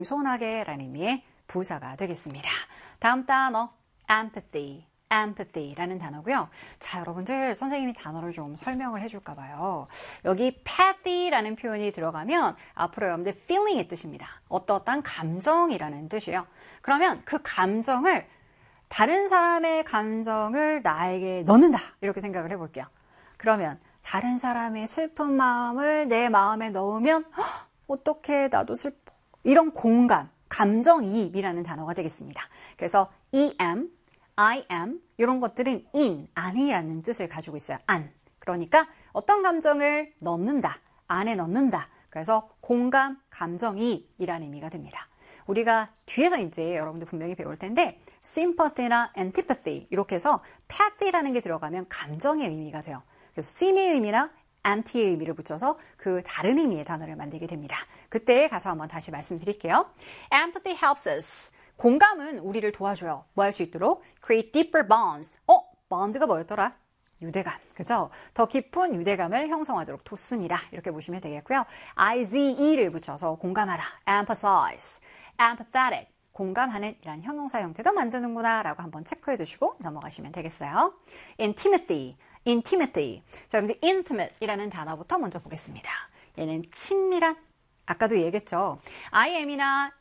겸손하게라는 의미의 부사가 되겠습니다. 다음 단어 empathy라는 단어고요. 자, 여러분들 선생님이 단어를 좀 설명을 해줄까 봐요. 여기 pathy라는 표현이 들어가면 앞으로 여러분들 feeling의 뜻입니다. 어떠한 감정이라는 뜻이에요. 그러면 그 감정을 다른 사람의 감정을 나에게 넣는다 이렇게 생각을 해볼게요. 그러면 다른 사람의 슬픈 마음을 내 마음에 넣으면 어떡해 나도 슬퍼 이런 공감, 감정이입이라는 단어가 되겠습니다. 그래서 I am 이런 것들은 in, 안이라는 뜻을 가지고 있어요. 안. 그러니까 어떤 감정을 넣는다, 안에 넣는다. 그래서 공감, 감정이입이라는 의미가 됩니다. 우리가 뒤에서 이제 여러분들 분명히 배울 텐데 sympathy나 antipathy 이렇게 해서 pathy라는 게 들어가면 감정의 의미가 돼요. 그래서 sim의 의미나 anti의 의미를 붙여서 그 다른 의미의 단어를 만들게 됩니다. 그때 가서 한번 다시 말씀드릴게요. Empathy helps us. 공감은 우리를 도와줘요. 뭐 할 수 있도록? Create deeper bonds. bond가 뭐였더라? 유대감. 그죠? 더 깊은 유대감을 형성하도록 돕습니다. 이렇게 보시면 되겠고요. IZE를 붙여서 공감하라. Empathize. Empathetic. 공감하는 이란 형용사 형태도 만드는구나 라고 한번 체크해 두시고 넘어가시면 되겠어요. Intimacy. 자, 여러분들 intimate이라는 단어부터 먼저 보겠습니다. 얘는 친밀한, 아까도 얘기했죠. I am이나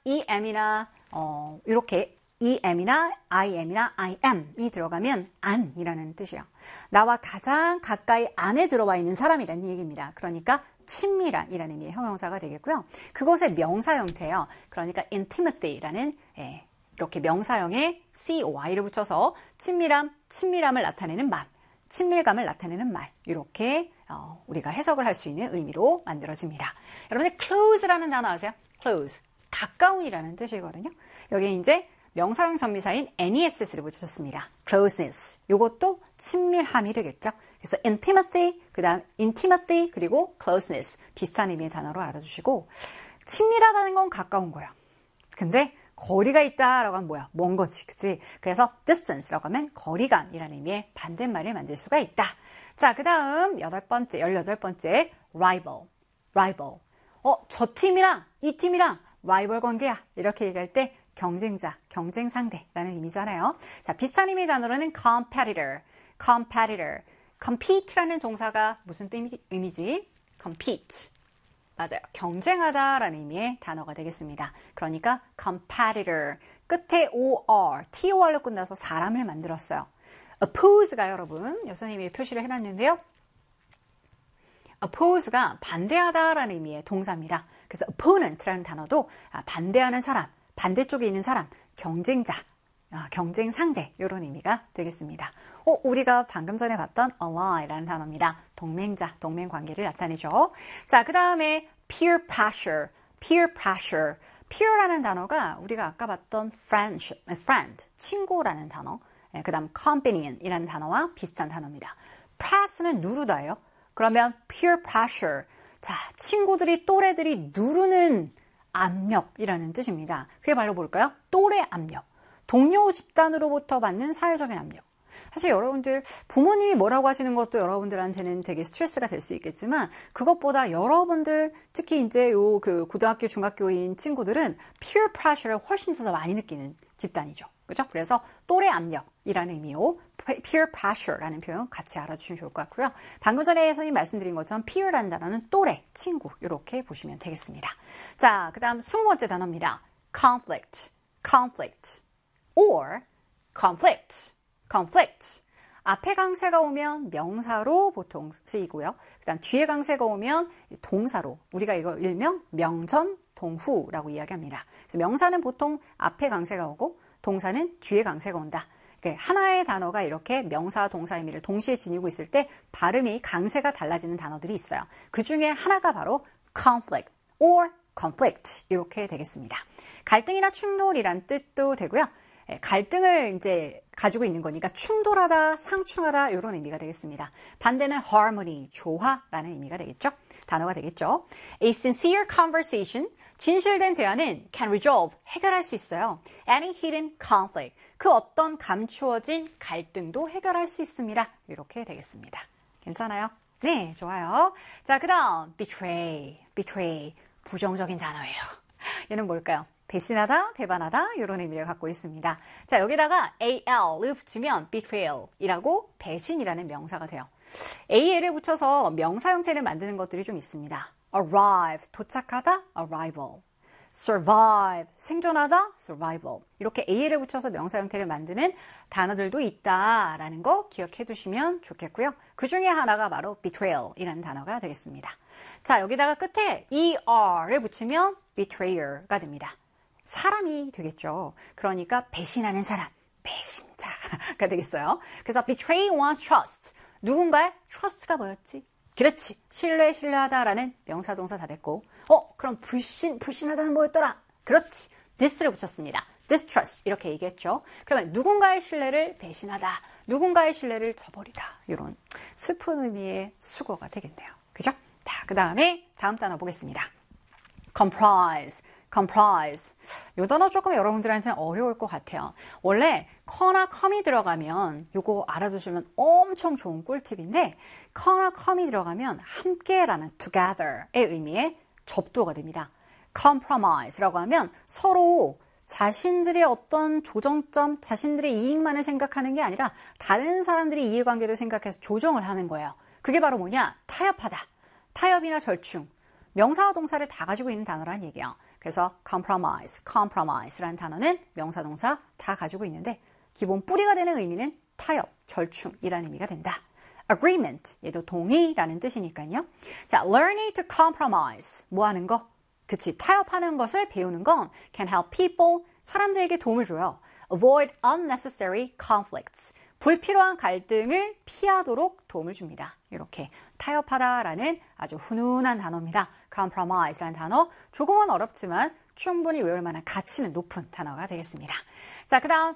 이렇게 em이나 I am이 들어가면 안이라는 뜻이에요. 나와 가장 가까이 안에 들어와 있는 사람이라는 얘기입니다. 그러니까 친밀한이라는 의미의 형용사가 되겠고요. 그것의 명사 형태예요. 그러니까 intimacy라는 이렇게 명사형에 coy를 붙여서 친밀함을 나타내는 말, 친밀감을 나타내는 말 이렇게 우리가 해석을 할 수 있는 의미로 만들어집니다. 여러분들 close라는 단어 아세요? close, 가까운이라는 뜻이거든요. 여기 이제 명사형 전미사인 ness를 붙여줬습니다. closeness, 이것도 친밀함이 되겠죠. 그래서 intimacy, 그 다음 intimacy, 그리고 closeness 비슷한 의미의 단어로 알아주시고 친밀하다는 건 가까운 거예요. 근데 거리가 있다라고 하면 뭐야? 먼 거지, 그치? 그래서 distance라고 하면 거리감이라는 의미의 반대말을 만들 수가 있다. 자, 그 다음 18번째 rival. 저 팀이랑 이 팀이랑 라이벌 관계야. 이렇게 얘기할 때 경쟁자, 경쟁 상대라는 의미잖아요. 자, 비슷한 의미의 단어로는 competitor. compete라는 동사가 무슨 의미지? compete. 맞아요. 경쟁하다라는 의미의 단어가 되겠습니다. 그러니까 competitor. 끝에 or, tor로 끝나서 사람을 만들었어요. oppose가 여러분, 선생님이 표시를 해놨는데요. oppose가 반대하다라는 의미의 동사입니다. 그래서 opponent라는 단어도 반대하는 사람, 반대쪽에 있는 사람, 경쟁자, 경쟁 상대 이런 의미가 되겠습니다. 우리가 방금 전에 봤던 ally라는 단어입니다. 동맹자, 동맹 관계를 나타내죠. 자, 그 다음에 peer pressure. peer라는 단어가 우리가 아까 봤던 friend, 친구라는 단어, 그 다음 companion이라는 단어와 비슷한 단어입니다. press는 누르다예요. 그러면 peer pressure. 자, 친구들이, 또래들이 누르는 압력이라는 뜻입니다. 그게 바로 뭘까요? 또래 압력. 동료 집단으로부터 받는 사회적인 압력. 사실 여러분들 부모님이 뭐라고 하시는 것도 여러분들한테는 되게 스트레스가 될 수 있겠지만 그것보다 여러분들 특히 이제 그 고등학교 중학교인 친구들은 peer pressure를 훨씬 더 많이 느끼는 집단이죠. 그죠? 그래서 또래 압력이라는 의미로 peer pressure라는 표현 같이 알아주시면 좋을 것 같고요. 방금 전에 선생님 말씀드린 것처럼 peer라는 단어는 또래, 친구 이렇게 보시면 되겠습니다. 자, 그 다음 20번째 단어입니다. conflict or conflict. 앞에 강세가 오면 명사로 보통 쓰이고요. 그 다음 뒤에 강세가 오면 동사로 우리가 이걸 일명 명전동후라고 이야기합니다. 그래서 명사는 보통 앞에 강세가 오고 동사는 뒤에 강세가 온다. 하나의 단어가 이렇게 명사와 동사 의미를 동시에 지니고 있을 때 발음이 강세가 달라지는 단어들이 있어요. 그 중에 하나가 바로 conflict or conflict 이렇게 되겠습니다. 갈등이나 충돌이란 뜻도 되고요. 갈등을 이제 가지고 있는 거니까 충돌하다, 상충하다 이런 의미가 되겠습니다. 반대는 harmony, 조화라는 의미가 되겠죠. 단어가 되겠죠. A sincere conversation, 진실된 대화는 can resolve, 해결할 수 있어요. Any hidden conflict, 그 어떤 감추어진 갈등도 해결할 수 있습니다. 이렇게 되겠습니다. 괜찮아요? 네, 좋아요. 자, 그 다음 betray, 부정적인 단어예요. 얘는 뭘까요? 배신하다, 배반하다 이런 의미를 갖고 있습니다. 자, 여기다가 al을 붙이면 betrayal이라고 배신이라는 명사가 돼요. al을 붙여서 명사 형태를 만드는 것들이 좀 있습니다. arrive, 도착하다, arrival. survive, 생존하다, survival. 이렇게 al을 붙여서 명사 형태를 만드는 단어들도 있다라는 거 기억해 두시면 좋겠고요. 그 중에 하나가 바로 betrayal이라는 단어가 되겠습니다. 자, 여기다가 끝에 er를 붙이면 betrayer가 됩니다. 사람이 되겠죠. 그러니까 배신하는 사람, 배신자가 되겠어요. 그래서 betray one's trust. 누군가의 trust가 뭐였지? 그렇지. 신뢰하다라는 명사동사 다 됐고, 그럼 불신하다는 뭐였더라? 그렇지. this를 붙였습니다. distrust 이렇게 얘기했죠. 그러면 누군가의 신뢰를 배신하다, 누군가의 신뢰를 저버리다 이런 슬픈 의미의 수거가 되겠네요. 그죠? 자, 그 다음에 다음 단어 보겠습니다. comprise. 이 단어 조금 여러분들한테는 어려울 것 같아요. 원래 커나 com이 들어가면 요거 알아두시면 엄청 좋은 꿀팁인데 커나 com이 들어가면 함께라는 together의 의미의 접두어가 됩니다. compromise라고 하면 서로 자신들의 어떤 조정점, 자신들의 이익만을 생각하는 게 아니라 다른 사람들의 이해관계도 생각해서 조정을 하는 거예요. 그게 바로 뭐냐? 타협하다. 타협이나 절충. 명사와 동사를 다 가지고 있는 단어라는 얘기예요. 그래서 compromise라는 단어는 명사, 동사 다 가지고 있는데 기본 뿌리가 되는 의미는 타협, 절충이라는 의미가 된다. agreement, 얘도 동의라는 뜻이니까요. 자, learning to compromise, 뭐 하는 거? 그치, 타협하는 것을 배우는 건 can help people, 사람들에게 도움을 줘요. avoid unnecessary conflicts, 불필요한 갈등을 피하도록 도움을 줍니다. 이렇게 타협하다라는 아주 훈훈한 단어입니다. compromise라는 단어, 조금은 어렵지만 충분히 외울 만한 가치는 높은 단어가 되겠습니다. 자, 그 다음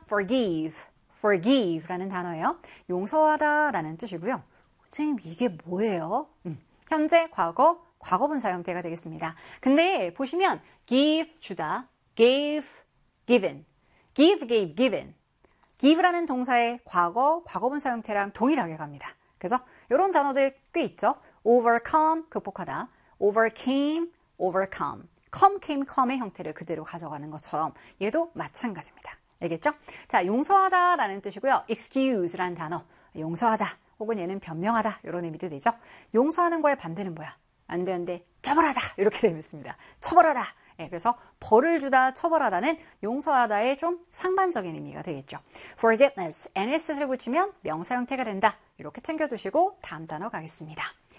forgive라는 단어예요. 용서하다라는 뜻이고요. 선생님, 이게 뭐예요? 현재, 과거, 과거분사 형태가 되겠습니다. 근데 보시면 give, 주다, gave, given, give, gave, given. give라는 동사의 과거, 과거분사 형태랑 동일하게 갑니다. 그래서 이런 단어들 꽤 있죠. overcome, 극복하다. overcame, overcome. came, come의 형태를 그대로 가져가는 것처럼 얘도 마찬가지입니다. 알겠죠? 자, 용서하다라는 뜻이고요. excuse라는 단어. 용서하다 혹은 얘는 변명하다 이런 의미도 되죠. 용서하는 거의 반대는 뭐야? 안 되는데 처벌하다 이렇게 되어 있습니다. 처벌하다. 네, 그래서 벌을 주다, 처벌하다는 용서하다의 좀 상반적인 의미가 되겠죠. forgiveness, nss를 붙이면 명사 형태가 된다. 이렇게 챙겨두시고 다음 단어 가겠습니다.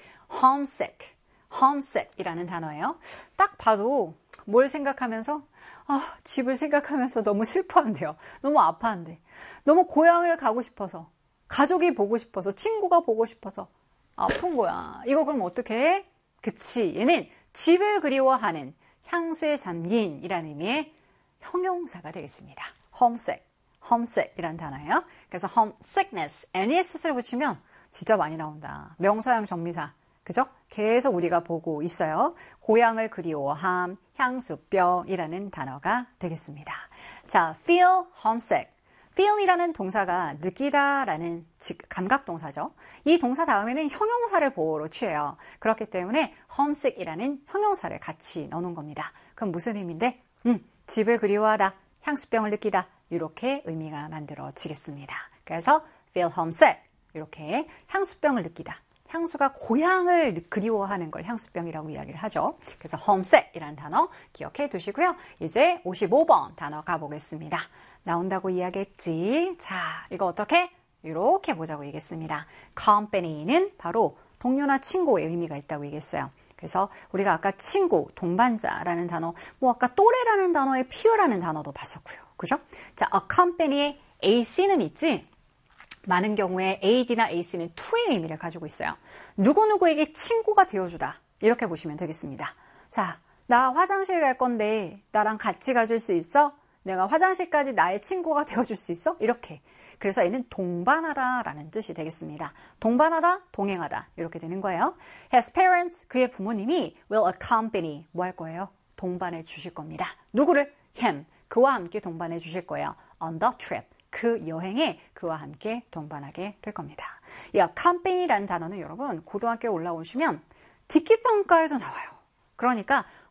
homesick이라는 단어예요. 딱 봐도 뭘 생각하면서 집을 생각하면서 너무 슬퍼한데요. 너무 아파한데. 너무 고향을 가고 싶어서, 가족이 보고 싶어서, 친구가 보고 싶어서 아픈 거야. 이거 그럼 어떻게 해? 그치, 얘는 집을 그리워하는, 향수에 잠긴 이라는 의미의 형용사가 되겠습니다. homesick이라는 단어예요. 그래서 homesickness, ness를 붙이면 진짜 많이 나온다. 명사형 정미사. 그죠? 계속 우리가 보고 있어요. 고향을 그리워함, 향수병이라는 단어가 되겠습니다. 자, feel homesick. feel이라는 동사가 느끼다라는 감각동사죠. 이 동사 다음에는 형용사를 보호로 취해요. 그렇기 때문에 homesick이라는 형용사를 같이 넣는 겁니다. 그럼 무슨 의미인데? 집을 그리워하다, 향수병을 느끼다 이렇게 의미가 만들어지겠습니다. 그래서 feel homesick 이렇게 향수병을 느끼다. 향수가 고향을 그리워하는 걸 향수병이라고 이야기를 하죠. 그래서 homesick이라는 단어 기억해 두시고요. 이제 55번 단어 가보겠습니다. 나온다고 이야기했지. 자, 이거 어떻게? 이렇게 보자고 얘기했습니다. company는 바로 동료나 친구의 의미가 있다고 얘기했어요. 그래서 우리가 아까 친구, 동반자라는 단어, 아까 또래라는 단어에 peer라는 단어도 봤었고요. 그죠? 자, accompany의 ac는 있지? 많은 경우에 AD나 AC는 to의 의미를 가지고 있어요. 누구누구에게 친구가 되어주다. 이렇게 보시면 되겠습니다. 자, 나 화장실 갈 건데 나랑 같이 가줄 수 있어? 내가 화장실까지 나의 친구가 되어줄 수 있어? 이렇게. 그래서 얘는 동반하다라는 뜻이 되겠습니다. 동반하다, 동행하다 이렇게 되는 거예요. His parents, 그의 부모님이 will accompany, 뭐 할 거예요? 동반해 주실 겁니다. 누구를? him, 그와 함께 동반해 주실 거예요. on the trip. 그 여행에 그와 함께 동반하게 될 겁니다. 이 accompany라는 단어는 여러분 고등학교에 올라오시면 듣기평가에도 나와요. 그러니까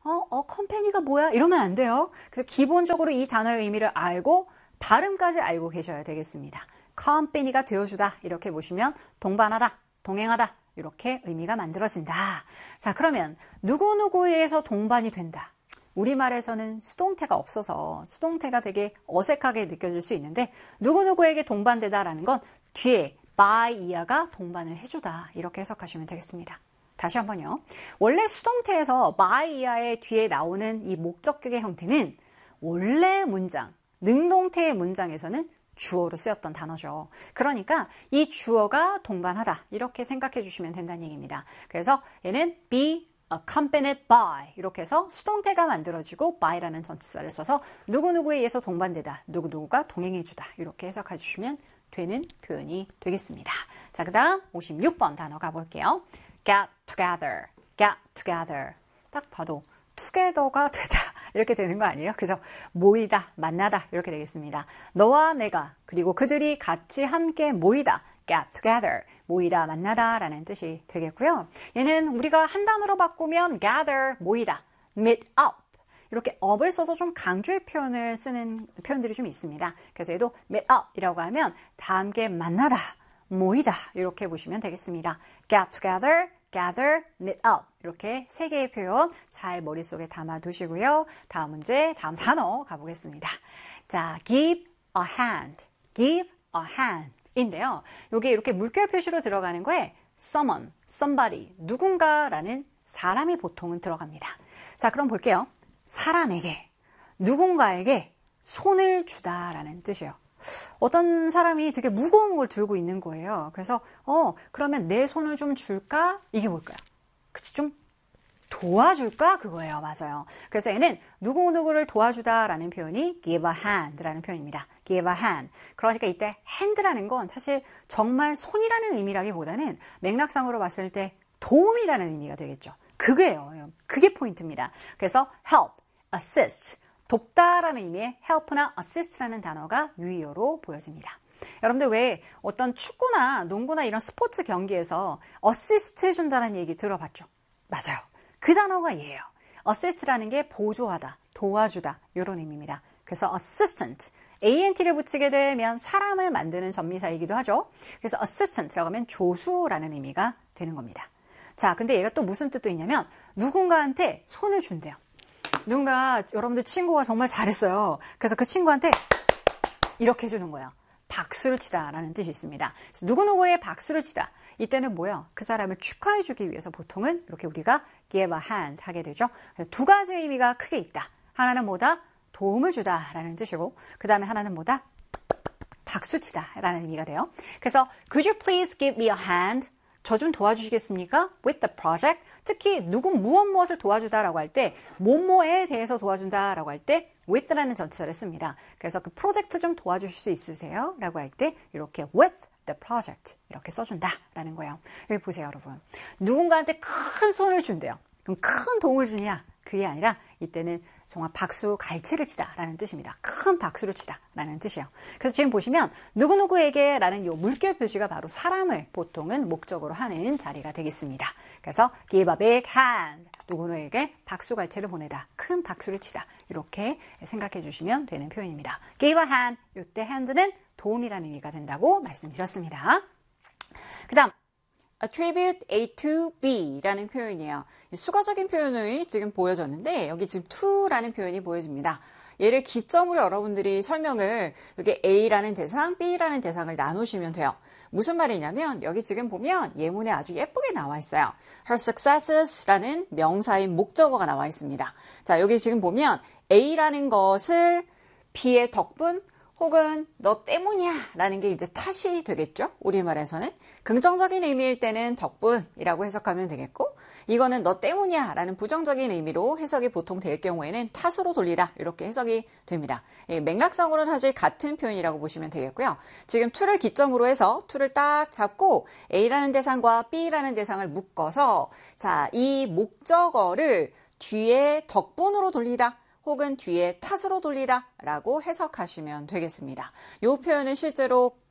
컴퍼니가 뭐야? 이러면 안 돼요. 그래서 기본적으로 이 단어의 의미를 알고 발음까지 알고 계셔야 되겠습니다. 컴퍼니가 되어주다 이렇게 보시면 동반하다, 동행하다 이렇게 의미가 만들어진다. 자, 그러면 누구누구에 의해서 동반이 된다. 우리말에서는 수동태가 없어서 수동태가 되게 어색하게 느껴질 수 있는데 누구누구에게 동반되다라는 건 뒤에 by 이하가 동반을 해주다 이렇게 해석하시면 되겠습니다. 다시 한번요. 원래 수동태에서 by 이하의 뒤에 나오는 이 목적격의 형태는 원래 문장, 능동태의 문장에서는 주어로 쓰였던 단어죠. 그러니까 이 주어가 동반하다 이렇게 생각해 주시면 된다는 얘기입니다. 그래서 얘는 be accompanied by 이렇게 해서 수동태가 만들어지고 by라는 전치사를 써서 누구누구에 의해서 동반되다, 누구누구가 동행해주다 이렇게 해석해 주시면 되는 표현이 되겠습니다. 자, 그 다음 56번 단어 가볼게요. get together, get together. 딱 봐도 together가 되다 이렇게 되는 거 아니에요? 그죠? 모이다, 만나다 이렇게 되겠습니다. 너와 내가 그리고 그들이 같이 함께 모이다, get together. 모이다, 만나다 라는 뜻이 되겠고요. 얘는 우리가 한 단어로 바꾸면 gather, 모이다, meet up. 이렇게 up을 써서 좀 강조의 표현을 쓰는 표현들이 좀 있습니다. 그래서 얘도 meet up 이라고 하면 다 함께 만나다, 모이다 이렇게 보시면 되겠습니다. get together, gather, meet up 이렇게 세 개의 표현 잘 머릿속에 담아 두시고요. 다음 문제, 다음 단어 가보겠습니다. 자, give a hand, give a hand 인데요. 여기 이렇게 물결 표시로 들어가는 거에 someone, somebody, 누군가라는 사람이 보통은 들어갑니다. 자, 그럼 볼게요. 사람에게, 누군가에게 손을 주다라는 뜻이에요. 어떤 사람이 되게 무거운 걸 들고 있는 거예요. 그래서 그러면 내 손을 좀 줄까? 이게 뭘까요? 그치, 좀 도와줄까? 그거예요. 맞아요. 그래서 얘는 누구누구를 도와주다라는 표현이 give a hand라는 표현입니다. give a hand. 그러니까 이때 hand라는 건 사실 정말 손이라는 의미라기보다는 맥락상으로 봤을 때 도움이라는 의미가 되겠죠. 그게요. 그게 포인트입니다. 그래서 help, assist, 돕다라는 의미의 help나 assist라는 단어가 유의어로 보여집니다. 여러분들 왜 어떤 축구나 농구나 이런 스포츠 경기에서 어시스트 해준다는 얘기 들어봤죠? 맞아요. 그 단어가 얘예요. assist라는 게 보조하다, 도와주다 이런 의미입니다. 그래서 assistant, ANT를 붙이게 되면 사람을 만드는 전미사이기도 하죠. 그래서 assistant라고 하면 조수라는 의미가 되는 겁니다. 자, 근데 얘가 또 무슨 뜻도 있냐면 누군가한테 손을 준대요. 누군가 여러분들 친구가 정말 잘했어요. 그래서 그 친구한테 이렇게 해주는 거예요. 박수를 치다라는 뜻이 있습니다. 그래서 누구누구의 박수를 치다. 이때는 뭐예요? 그 사람을 축하해주기 위해서 보통은 이렇게 우리가 give a hand 하게 되죠. 그래서 두 가지 의미가 크게 있다. 하나는 뭐다? 도움을 주다라는 뜻이고 그 다음에 하나는 뭐다? 박수치다라는 의미가 돼요. 그래서 could you please give me a hand? 저 좀 도와주시겠습니까? With the project. 특히 무엇을 도와주다라고 할 때 뭐뭐에 대해서 도와준다라고 할 때 with라는 전치사를 씁니다. 그래서 그 프로젝트 좀 도와주실 수 있으세요? 라고 할 때 이렇게 with the project 이렇게 써준다라는 거예요. 여기 보세요, 여러분. 누군가한테 큰 손을 준대요. 그럼 큰 도움을 주냐? 그게 아니라 이때는 정말 박수 갈채를 치다라는 뜻입니다. 큰 박수를 치다라는 뜻이에요. 그래서 지금 보시면 누구누구에게 라는 이 물결 표시가 바로 사람을 보통은 목적으로 하는 자리가 되겠습니다. 그래서 give a big hand, 누구누구에게 박수 갈채를 보내다, 큰 박수를 치다 이렇게 생각해 주시면 되는 표현입니다. give a hand, 이때 hand는 도움이라는 의미가 된다고 말씀드렸습니다. 그 다음 attribute A to B라는 표현이에요. 수가적인 표현이 지금 보여졌는데 여기 지금 to라는 표현이 보여집니다. 얘를 기점으로 여러분들이 설명을 여기 A라는 대상, B라는 대상을 나누시면 돼요. 무슨 말이냐면 여기 지금 보면 예문에 아주 예쁘게 나와 있어요. Her successes라는 명사인 목적어가 나와 있습니다. 자, 여기 지금 보면 A라는 것을 B의 덕분 혹은 너 때문이야 라는 게 이제 탓이 되겠죠. 우리말에서는 긍정적인 의미일 때는 덕분이라고 해석하면 되겠고 이거는 너 때문이야 라는 부정적인 의미로 해석이 보통 될 경우에는 탓으로 돌리다 이렇게 해석이 됩니다. 맥락상으로는 사실 같은 표현이라고 보시면 되겠고요. 지금 to를 기점으로 해서 to를 딱 잡고 A라는 대상과 B라는 대상을 묶어서 자, 이 목적어를 뒤에 덕분으로 돌리다 혹은 뒤에 탓으로 돌리다 라고 해석하시면 되겠습니다. 이 표현은 실제로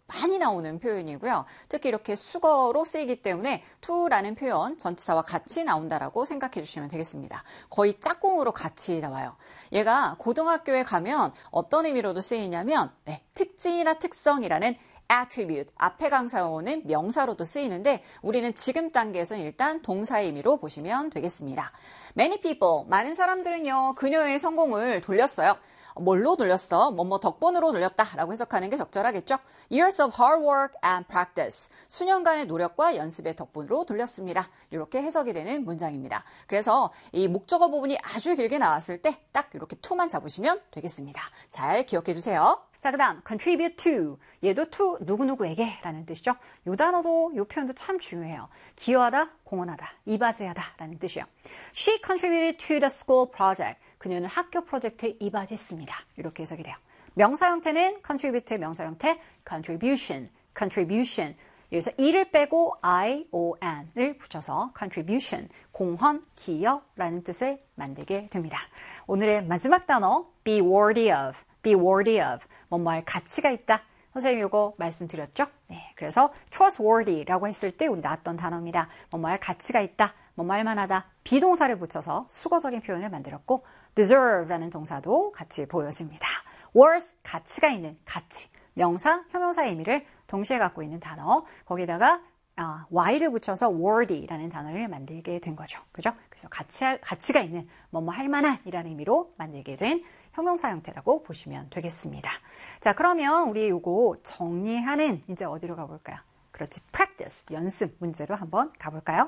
많이 나오는 표현이고요. 특히 이렇게 수거로 쓰이기 때문에 to라는 표현 전치사와 같이 나온다라고 생각해 주시면 되겠습니다. 거의 짝꿍으로 같이 나와요. 얘가 고등학교에 가면 어떤 의미로도 쓰이냐면 특징이나 특성이라는 attribute, 앞에 강사어는 명사로도 쓰이는데 우리는 지금 단계에서는 일단 동사의 의미로 보시면 되겠습니다. Many people, 많은 사람들은요, 그녀의 성공을 돌렸어요. 뭘로 돌렸어? 뭐뭐 덕분으로 돌렸다 라고 해석하는 게 적절하겠죠? Years of hard work and practice. 수년간의 노력과 연습의 덕분으로 돌렸습니다. 이렇게 해석이 되는 문장입니다. 그래서 이 목적어 부분이 아주 길게 나왔을 때 딱 이렇게 to만 잡으시면 되겠습니다. 잘 기억해 주세요. 자, 그 다음 contribute to. 얘도 to 누구누구에게 라는 뜻이죠. 이 단어도 이 표현도 참 중요해요. 기여하다, 공헌하다, 이바지하다 라는 뜻이에요. She contributed to the school project. 그녀는 학교 프로젝트에 이바지했습니다. 이렇게 해석이 돼요. 명사 형태는 contribute의 명사 형태 contribution, contribution. 여기서 e를 빼고 I-O-N을 붙여서 contribution, 공헌, 기여라는 뜻을 만들게 됩니다. 오늘의 마지막 단어 be worthy of, be worthy of, 뭐뭐할 가치가 있다. 선생님이 이거 말씀드렸죠? 네, 그래서 trustworthy라고 했을 때 우리 나왔던 단어입니다. 뭐뭐할 가치가 있다, 뭐뭐할 만하다, 비동사를 붙여서 수거적인 표현을 만들었고 deserve라는 동사도 같이 보여집니다. worth, 가치가 있는, 가치, 명사, 형용사의 의미를 동시에 갖고 있는 단어, 거기다가 y를 붙여서 worthy라는 단어를 만들게 된 거죠. 그죠? 그래서 가치가 있는, 뭐뭐 할 만한 이라는 의미로 만들게 된 형용사 형태라고 보시면 되겠습니다. 자, 그러면 우리 요거 정리하는 이제 어디로 가볼까요? 그렇지, practice, 연습 문제로 한번 가볼까요?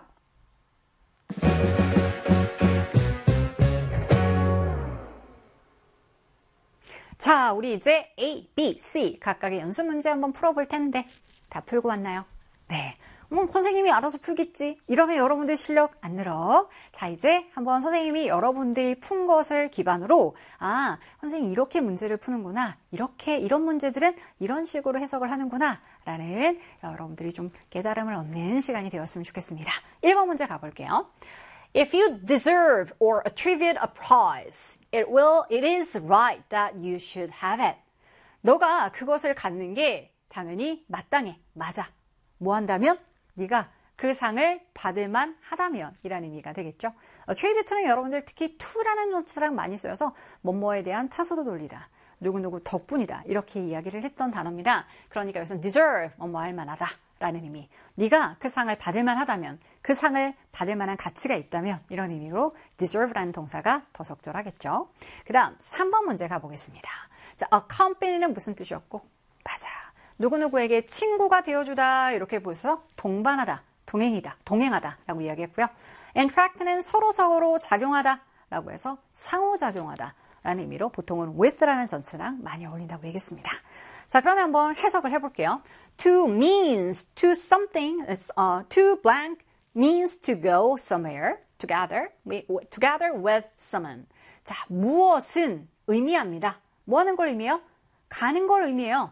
자, 우리 이제 A, B, C 각각의 연습 문제 한번 풀어볼 텐데 다 풀고 왔나요? 네. 선생님이 알아서 풀겠지. 이러면 여러분들 실력 안 늘어. 자, 이제 한번 선생님이 여러분들이 푼 것을 기반으로 선생님이 이렇게 문제를 푸는구나. 이런 문제들은 이런 식으로 해석을 하는구나. 라는 여러분들이 좀 깨달음을 얻는 시간이 되었으면 좋겠습니다. 1번 문제 가볼게요. If you deserve or attribute a prize, it is right that you should have it. 너가 그것을 갖는 게 당연히 마땅해. 맞아. 뭐 한다면? 네가 그 상을 받을 만하다면 이라는 의미가 되겠죠. attribute는 여러분들 특히 to라는 전치사랑 많이 쓰여서 뭐뭐에 대한 타소도 돌리다. 누구누구 덕분이다. 이렇게 이야기를 했던 단어입니다. 그러니까 여기서 deserve, 뭐뭐 할 만하다. 라는 의미. 네가 그 상을 받을 만하다면, 그 상을 받을 만한 가치가 있다면 이런 의미로 deserve라는 동사가 더 적절하겠죠. 그 다음 3번 문제 가보겠습니다. 자, accompany는 무슨 뜻이었고? 맞아. 누구누구에게 친구가 되어주다 이렇게 보여서 동반하다, 동행이다, 동행하다 라고 이야기했고요. interact는 서로 작용하다 라고 해서 상호작용하다 라는 의미로 보통은 with라는 전치랑 많이 어울린다고 얘기했습니다. 자, 그러면 한번 해석을 해볼게요. To means to something, to blank means to go somewhere together with someone. 자, 무엇은 의미합니다. 뭐 하는 걸 의미해요? 가는 걸 의미해요.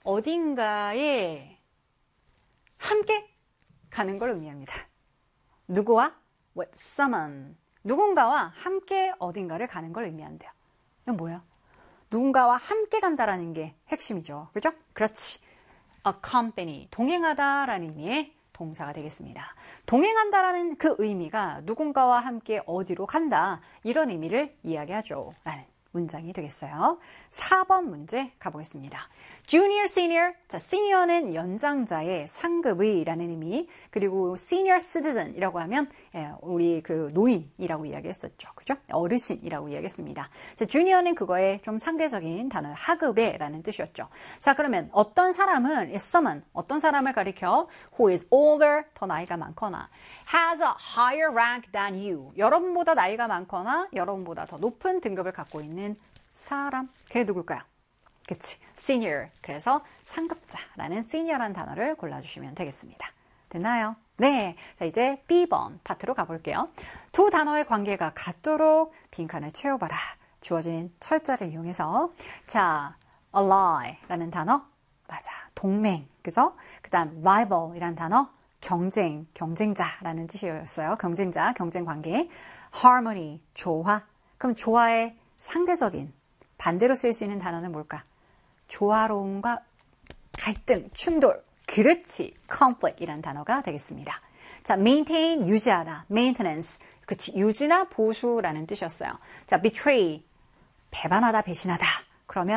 어딘가에 함께 가는 걸 의미합니다. 누구와? With someone. 누군가와 함께 어딘가를 가는 걸 의미한대요. 이건 뭐예요? 누군가와 함께 간다라는 게 핵심이죠. 그죠? 그렇지. accompany, 동행하다라는 의미의 동사가 되겠습니다. 동행한다라는 그 의미가 누군가와 함께 어디로 간다 이런 의미를 이야기하죠. 라는 문장이 되겠어요. 4번 문제 가보겠습니다. Junior, Senior. 자, Senior는 연장자의 상급의 라는 의미, 그리고 Senior Citizen이라고 하면 우리 그 노인이라고 이야기했었죠. 그죠? 어르신이라고 이야기했습니다. 자, Junior는 그거의 좀 상대적인 단어 하급의 라는 뜻이었죠. 자, 그러면 어떤 사람은 someone, 어떤 사람을 가리켜 who is older, 더 나이가 많거나 has a higher rank than you. 여러분보다 나이가 많거나 여러분보다 더 높은 등급을 갖고 있는 사람. 그게 누굴까요? 그치, senior. 그래서 상급자라는 senior라는 단어를 골라주시면 되겠습니다. 됐나요? 네. 자, 이제 B번 파트로 가볼게요. 두 단어의 관계가 같도록 빈칸을 채워봐라. 주어진 철자를 이용해서. 자, ally라는 단어. 맞아. 동맹. 그죠? 그 다음 rival이라는 단어. 경쟁, 경쟁자라는 뜻이었어요. 경쟁자, 경쟁 관계. harmony, 조화. 그럼 조화의 상대적인 반대로 쓸 수 있는 단어는 뭘까? 조화로움과 갈등, 충돌. 그렇지. conflict이라는 단어가 되겠습니다. 자, maintain, 유지하다. maintenance. 그치. 유지나 보수라는 뜻이었어요. 자, betray. 배반하다, 배신하다. 그러면